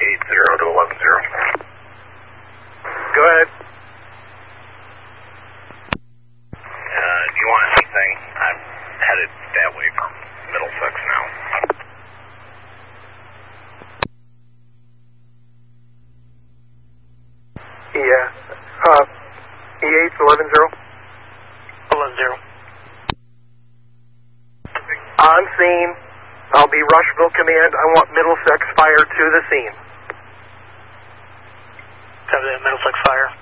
to 11-0. Go ahead. Do you want anything? I'm headed that way from Middlesex now. Yeah. E8 to 11-0. 11-0. On scene. I'll be Rushville Command. I want Middlesex Fire to the scene. Copy that, Middlesex Fire.